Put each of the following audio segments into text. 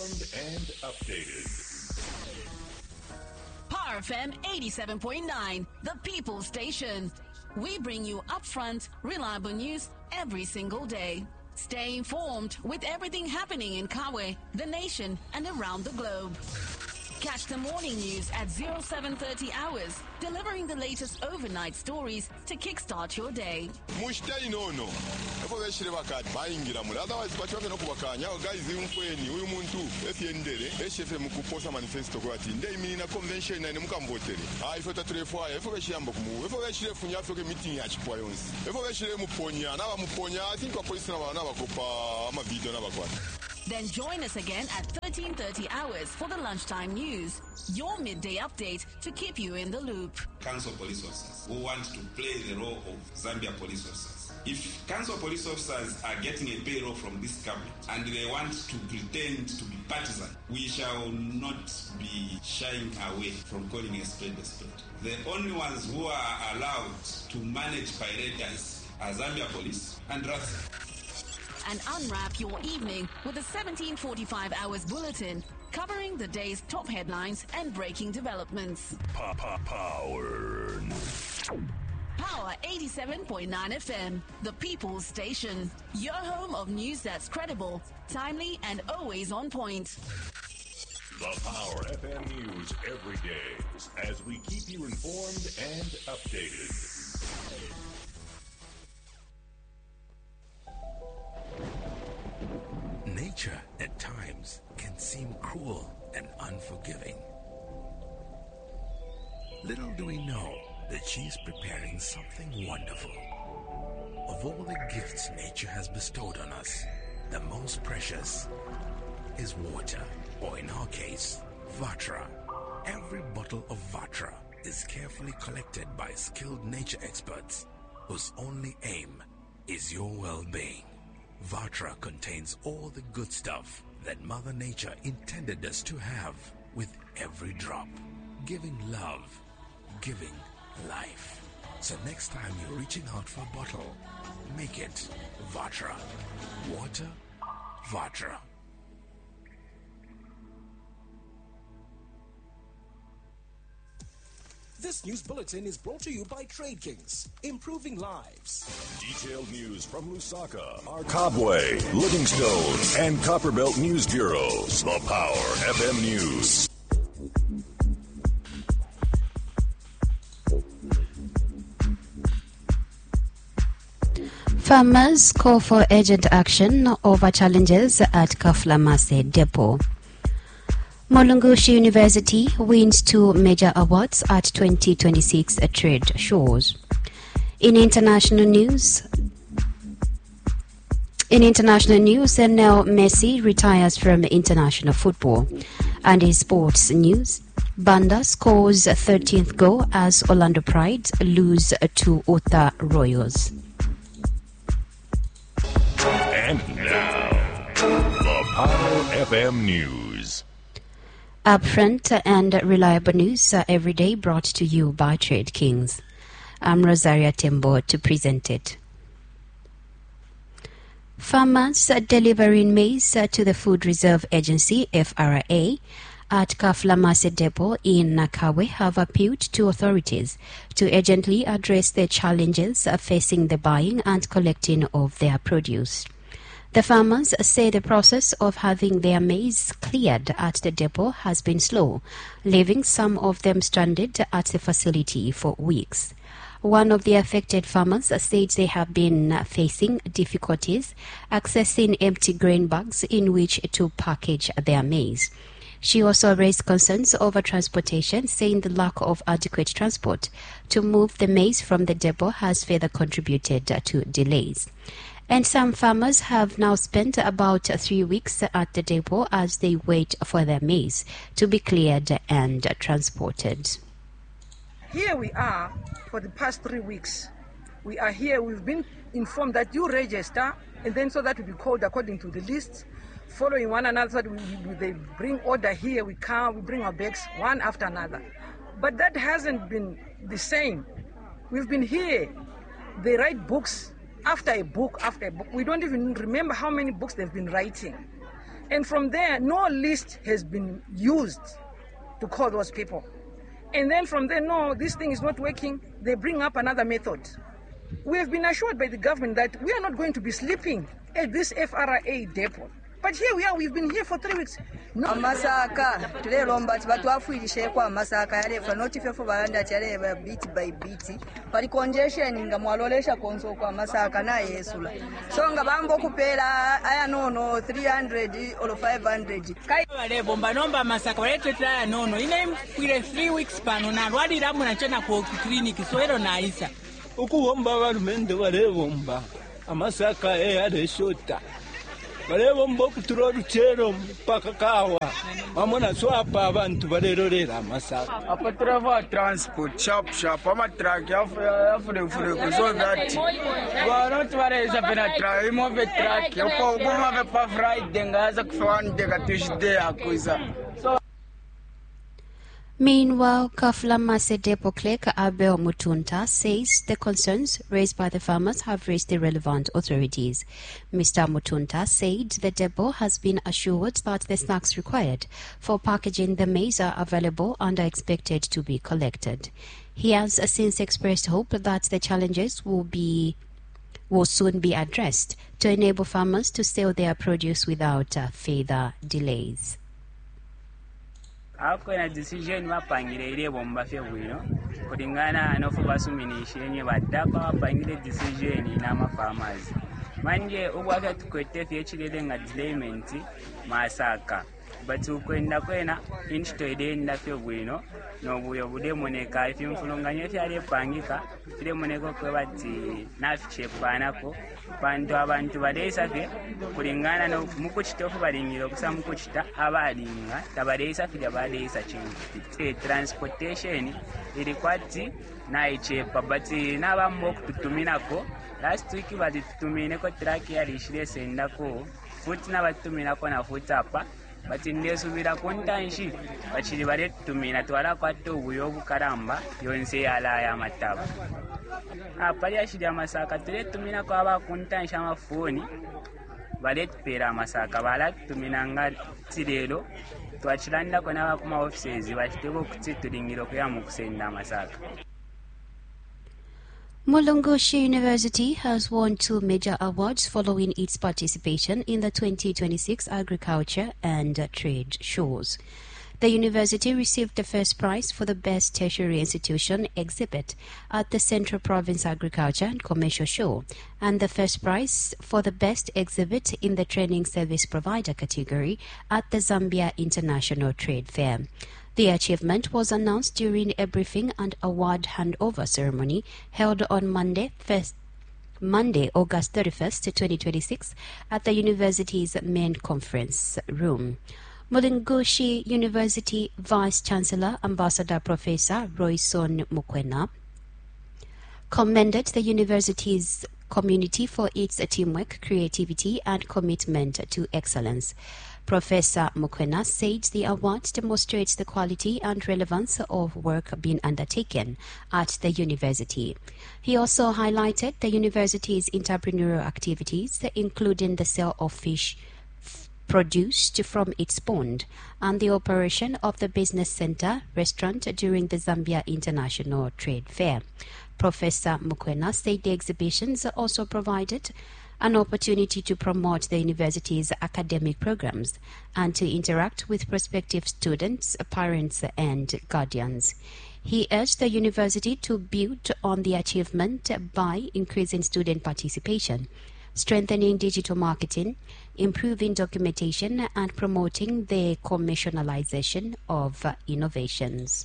and updated. Power FM 87.9, the People's Station. We bring you upfront, reliable news every single day. Stay informed with everything happening in Kawe, the nation, and around the globe. Catch the morning news at 0730 hours, delivering the latest overnight stories to kickstart your day. Then join us again at 1330 hours for the lunchtime news, your midday update to keep you in the loop. Council police officers who want to play the role of Zambia police officers. If council police officers are getting a payroll from this government and they want to pretend to be partisan, we shall not be shying away from calling a spade a spade. The only ones who are allowed to manage pirates are Zambia police and RATS. And unwrap your evening with a 1745 hours bulletin covering the day's top headlines and breaking developments. Power. Power 87.9 FM, the People's Station. Your home of news that's credible, timely, and always on point. The Power FM News every day as we keep you informed and updated. Nature at times can seem cruel and unforgiving. Little do we know that she's preparing something wonderful. Of all the gifts nature has bestowed on us, the most precious is water, or in our case, Vatra. Every bottle of Vatra is carefully collected by skilled nature experts whose only aim is your well-being. Vatra contains all the good stuff that Mother Nature intended us to have, with every drop, giving love, giving life. So next time you're reaching out for a bottle, make it Vatra. Water, Vatra. This news bulletin is brought to you by Trade Kings, improving lives. Detailed news from Lusaka, our Kabwe, Livingstone, and Copperbelt News Bureaus. The Power FM News. Farmers call for urgent action over challenges at Kaflamase Depot. Mulungushi University wins 2 major awards at 2026 trade shows. In international news, Lionel Messi retires from international football. And in sports news, Banda scores 13th goal as Orlando Pride lose to Utah Royals. And now, the Power FM News. Upfront and reliable news are every day brought to you by Trade Kings. I'm Rosaria Tembo to present it. Farmers delivering maize to the Food Reserve Agency, FRA, at Kaflamase Depot in Nakawe have appealed to authorities to urgently address the challenges facing the buying and collecting of their produce. The farmers say the process of having their maize cleared at the depot has been slow, leaving some of them stranded at the facility for weeks. One of the affected farmers said they have been facing difficulties accessing empty grain bags in which to package their maize. She also raised concerns over transportation, saying the lack of adequate transport to move the maize from the depot has further contributed to delays. And some farmers have now spent about 3 weeks at the depot as they wait for their maize to be cleared and transported. Here we are for the past 3 weeks. We are here. We've been informed that you register, and then so that we be called according to the list, following one another. So that they bring order here. We come, we bring our bags one after another. But that hasn't been the same. We've been here. They write books after a book after a book. We don't even remember how many books they've been writing. And from there, no list has been used to call those people. And then from there, no, this thing is not working. They bring up another method. We have been assured by the government that we are not going to be sleeping at this FRA depot. But here we are, we've been here for 3 weeks. No. Amasaka, today Lombat, but Wafu Shekwa, Masaka, for notification that beat by beat. But congestion in the Mwalolesha Konso, Masaka, na Yesula. So Ngabambo Kupela, I know 300 or 500. Kai bomba nomba masaka try no in a 3 weeks span on a wadi ramuna chana for clinic so na isa. Ukuomba mende wale bomba. Amasaka ade shota. Balebo mboku turoruchero mpaka kawa amona swapa abantu balerorera amasaka apa travel transport sharp ama truck yafure so that not wareza pena try move truck yopo guma pa Friday ngaza kufanda ka Tuesday akuza. Meanwhile, Kaflamase Depot Clerk Abel Mutunta says the concerns raised by the farmers have reached the relevant authorities. Mr. Mutunta said the depot has been assured that the snacks required for packaging the maize are available and are expected to be collected. He has since expressed hope that the challenges will soon be addressed to enable farmers to sell their produce without further delays. Ako na decision mapangire ile bomba fye bwino kulingana nofu basuminishenye badapa bapangire decision ina farmers manje ubwaka tukwete fye chilele nga delayment masaka but ukwenda kwena inchitoide nda fye bwino nobuyo budemoneka ifimfulunganye fyale pangika fidemoneko kwe bati nafichepanako abantu badeisa fye kulingana no mukuchitofu balingiro kusa mukuchita abalinga tabadeisa fye badeisa chingi transportation ilikwati na ichepa but nabambo kututuminako last week batitutumineko track yalishire sendako futi nabatuminako na futi apa bati ndesubira kontanshi bachiri baretumina twala kwato ubuyo bukaramba yonse yala ya mataba apali ashiri amasaka turetumina kwa ba kontansha amafoni baretpera amasaka balatumina nga tirero twachiranda kona bakuma offices bashitebo kutitulingiro kuyamu kusenda amasaka. Mulungushi University has won 2 major awards following its participation in the 2026 Agriculture and Trade Shows. The university received the first prize for the Best Tertiary Institution exhibit at the Central Province Agriculture and Commercial Show and the first prize for the Best Exhibit in the Training Service Provider category at the Zambia International Trade Fair. The achievement was announced during a briefing and award handover ceremony held on Monday, August 31st, 2026, at the university's main conference room. Mulungushi University Vice-Chancellor Ambassador Professor Royson Mukwena commended the university's community for its teamwork, creativity, and commitment to excellence. Professor Mukwena said the award demonstrates the quality and relevance of work being undertaken at the university. He also highlighted the university's entrepreneurial activities, including the sale of fish produced from its pond and the operation of the business center restaurant during the Zambia International Trade Fair. Professor Mukwena said the exhibitions also provided an opportunity to promote the university's academic programs and to interact with prospective students, parents, and guardians. He urged the university to build on the achievement by increasing student participation, strengthening digital marketing, improving documentation, and promoting the commercialization of innovations.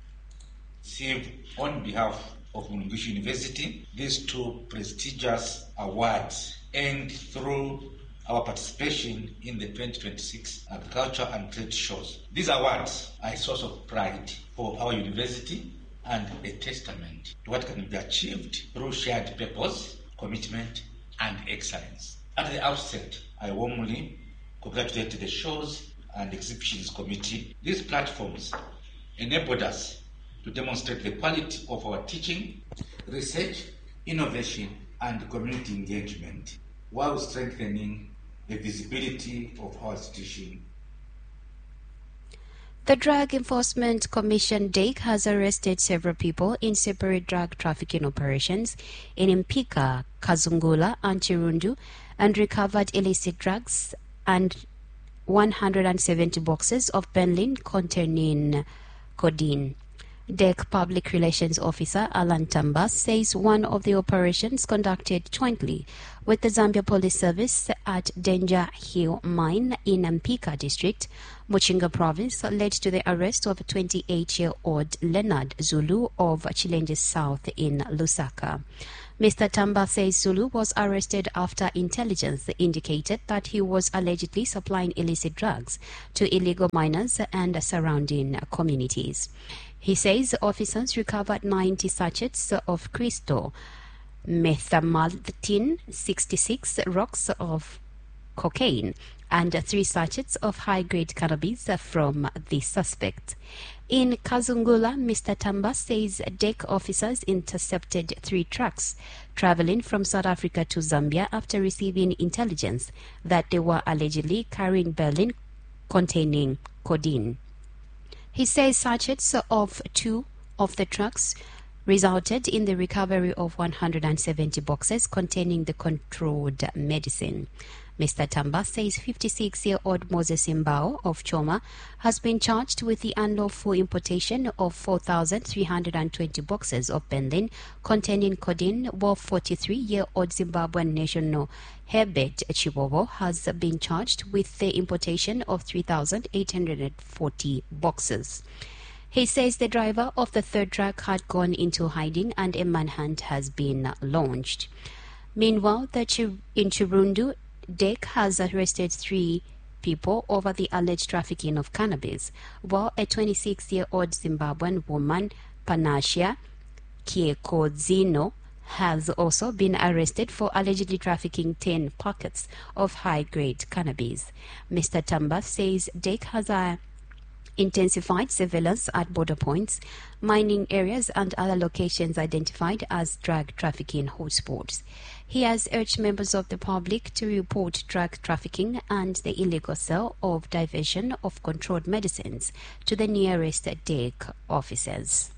On behalf of Mulungushi University, these 2 prestigious awards, and through our participation in the 2026 Agriculture and Trade Shows. These awards are a source of pride for our university and a testament to what can be achieved through shared purpose, commitment, and excellence. At the outset, I warmly congratulate the Shows and Exhibitions Committee. These platforms enabled us to demonstrate the quality of our teaching, research, innovation, and community engagement while strengthening the visibility of our institution. The Drug Enforcement Commission DEC has arrested several people in separate drug trafficking operations in Mpika, Kazungula, and Chirundu, and recovered illicit drugs and 170 boxes of Benlin containing codeine. DEC Public Relations Officer Alan Tamba says one of the operations conducted jointly with the Zambia Police Service at Danger Hill Mine in Mpika District, Muchinga Province, led to the arrest of 28-year-old Leonard Zulu of Chilenje South in Lusaka. Mr. Tamba says Zulu was arrested after intelligence indicated that he was allegedly supplying illicit drugs to illegal miners and surrounding communities. He says officers recovered 90 sachets of crystal methamphetamine, 66 rocks of cocaine, and 3 sachets of high-grade cannabis from the suspect. In Kazungula, Mr. Tamba says DEC officers intercepted 3 trucks traveling from South Africa to Zambia after receiving intelligence that they were allegedly carrying Berlin containing codeine. He says sachets of 2 of the trucks resulted in the recovery of 170 boxes containing the controlled medicine. Mr. Tamba says 56-year-old Moses Mbao of Choma has been charged with the unlawful importation of 4,320 boxes of Benlin containing codeine, while 43-year-old Zimbabwean national Herbert Chibobo has been charged with the importation of 3,840 boxes. He says the driver of the third truck had gone into hiding and a manhunt has been launched. Meanwhile, in Chirundu, DEC has arrested 3 people over the alleged trafficking of cannabis, while a 26-year-old Zimbabwean woman, Panashia Kiekozino, has also been arrested for allegedly trafficking 10 packets of high-grade cannabis. Mr. Tamba says DEC has intensified surveillance at border points, mining areas, and other locations identified as drug trafficking hotspots. He has urged members of the public to report drug trafficking and the illegal sale of diversion of controlled medicines to the nearest DEC officers.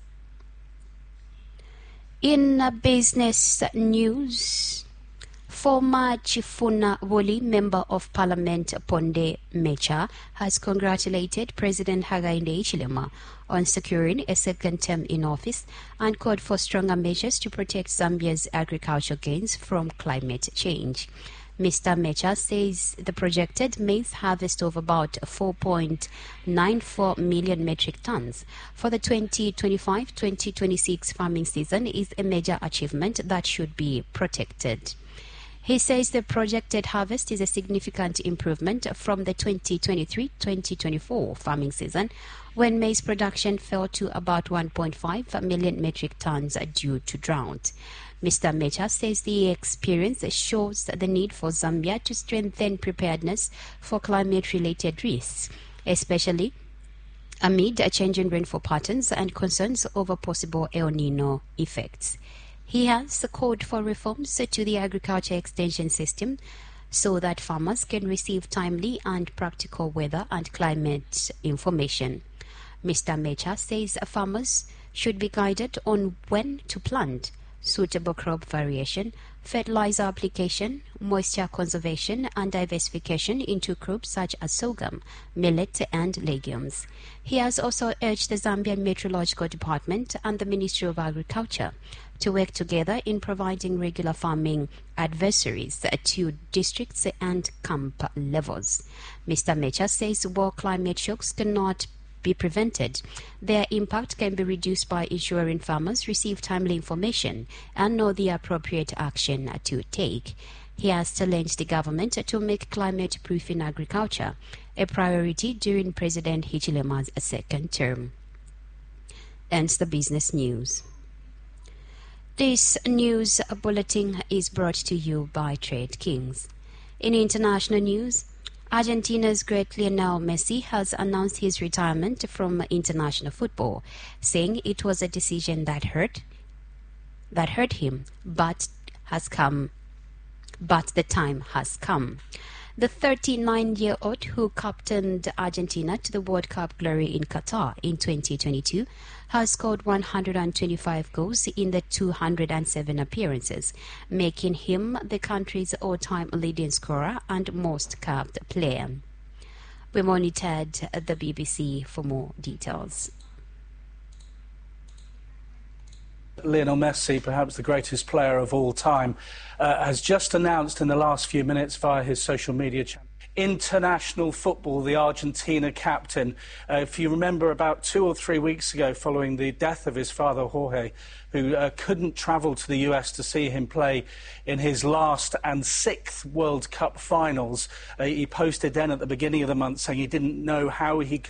In business news, former Chifuna Woli Member of Parliament Ponde Mecha has congratulated President Hakainde Hichilema on securing a second term in office and called for stronger measures to protect Zambia's agricultural gains from climate change. Mr. Mecha says the projected maize harvest of about 4.94 million metric tons for the 2025-2026 farming season is a major achievement that should be protected. He says the projected harvest is a significant improvement from the 2023-2024 farming season, when maize production fell to about 1.5 million metric tons due to drought. Mr. Mecha says the experience shows the need for Zambia to strengthen preparedness for climate-related risks, especially amid changing rainfall patterns and concerns over possible El Nino effects. He has called for reforms to the agriculture extension system so that farmers can receive timely and practical weather and climate information. Mr. Mecha says farmers should be guided on when to plant, suitable crop variation, fertilizer application, moisture conservation, and diversification into crops such as sorghum, millet, and legumes. He has also urged the Zambian Meteorological Department and the Ministry of Agriculture to work together in providing regular farming advisories to districts and camp levels. Mr. Mecha says while climate shocks cannot be prevented, their impact can be reduced by ensuring farmers receive timely information and know the appropriate action to take. He has challenged the government to make climate-proof in agriculture a priority during President Hichilema's second term. Ends the business news. This news bulletin is brought to you by Trade Kings. In international news, Argentina's great Lionel Messi has announced his retirement from international football, saying it was a decision that hurt him, but the time has come. The 39-year-old who captained Argentina to the World Cup glory in Qatar in 2022 has scored 125 goals in the 207 appearances, making him the country's all-time leading scorer and most capped player. We monitored the BBC for more details. Lionel Messi, perhaps the greatest player of all time, has just announced in the last few minutes via his social media channel international football, the Argentina captain. If you remember, about 2 or 3 weeks ago, following the death of his father, Jorge, who couldn't travel to the US to see him play in his last and 6th World Cup finals, he posted then at the beginning of the month saying he didn't know how he could